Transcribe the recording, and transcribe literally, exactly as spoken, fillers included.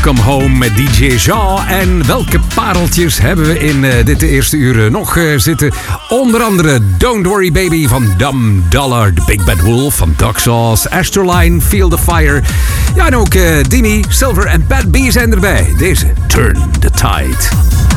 Welcome Home met D J Jean. En welke pareltjes hebben we in uh, dit eerste uur uh, nog uh, zitten? Onder andere Don't Worry Baby van Dumb Dollar, The Big Bad Wolf van Duck Sauce, Astroline, Feel the Fire. Ja, en ook uh, Dimi, Silver en Pat B zijn erbij. Deze Turn the Tide.